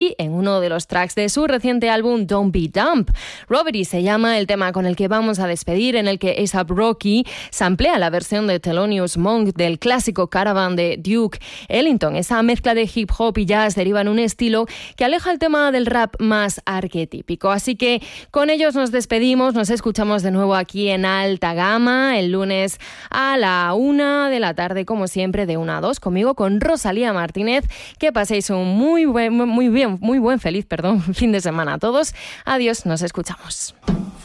Robbie en uno de los tracks de su reciente álbum Don't Be Dumb. Robbery se llama el tema con el que vamos a despedir, en el que A$AP Rocky samplea la versión de Thelonious Monk del clásico Caravan de Duke Ellington. Esa mezcla de hip hop y jazz deriva en un estilo que aleja el tema del rap más arquetípico. Así que con ellos nos despedimos, nos escuchamos de nuevo aquí en Alta Gama el lunes a la 1 de la tarde, como siempre, de 1 a 2, conmigo, con Rosalía Martínez. Que paséis un muy buen, feliz fin de semana a todos. Adiós, nos escuchamos.